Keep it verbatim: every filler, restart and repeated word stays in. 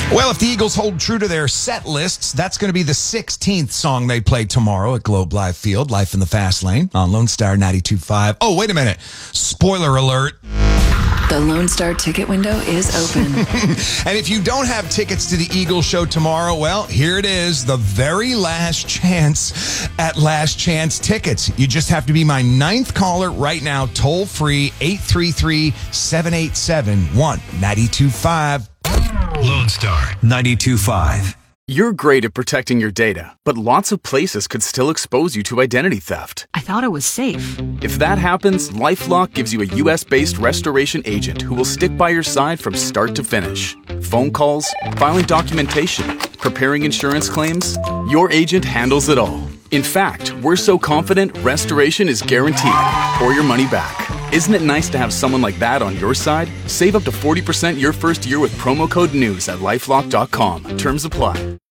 Well, if the Eagles hold true to their set lists, that's going to be the sixteenth song they play tomorrow at Globe Life Field, Life in the Fast Lane on Lone Star ninety-two point five. Oh, wait a minute. Spoiler alert. The Lone Star ticket window is open. And if you don't have tickets to the Eagles show tomorrow, well, here it is, the very last chance at Last Chance Tickets. You just have to be my ninth caller right now, toll free, eight three three, seven eight seven, one nine two five. Lone Star ninety-two point five. You're great at protecting your data, but lots of places could still expose you to identity theft. I thought it was safe. If that happens, LifeLock gives you a U S-based restoration agent who will stick by your side from start to finish. Phone calls, filing documentation, preparing insurance claims, your agent handles it all. In fact, we're so confident restoration is guaranteed or your money back. Isn't it nice to have someone like that on your side? Save up to forty percent your first year with promo code NEWS at lifelock dot com. Terms apply.